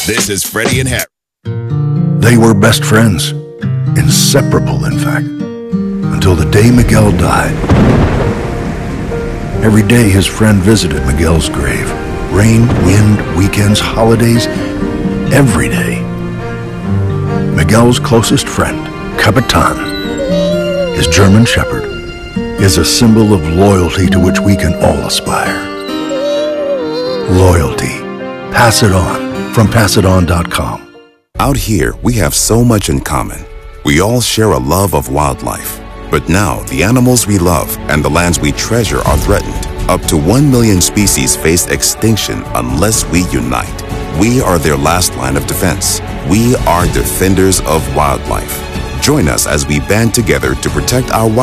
This is Freddie and Harry. They were best friends, inseparable in fact, until the day Miguel died. Every day his friend visited Miguel's grave. Rain, wind, weekends, holidays, every day. Miguel's closest friend, Capitan, his German Shepherd, is a symbol of loyalty to which we can all aspire. Loyalty. Pass it on from passiton.com. Out here, we have so much in common. We all share a love of wildlife. But now, the animals we love and the lands we treasure are threatened. Up to 1 million species face extinction unless we unite. We are their last line of defense. We are defenders of wildlife. Join us as we band together to protect our wildlife.